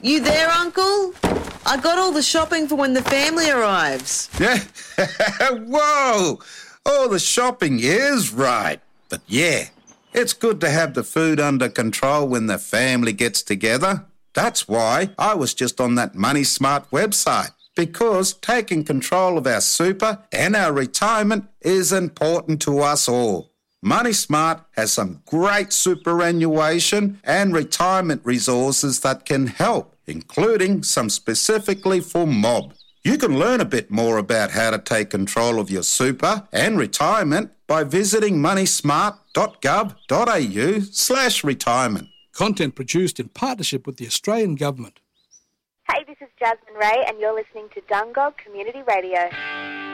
You there, Uncle? I got all the shopping for when the family arrives. Yeah. Whoa! All the shopping is right. But yeah, it's good to have the food under control when the family gets together. That's why I was just on that Money Smart website, because taking control of our super and our retirement is important to us all. Money Smart has some great superannuation and retirement resources that can help, including some specifically for mob. You can learn a bit more about how to take control of your super and retirement by visiting moneysmart.gov.au/retirement. Content produced in partnership with the Australian Government. Hey, this is Jasmine Ray and you're listening to Dungog Community Radio.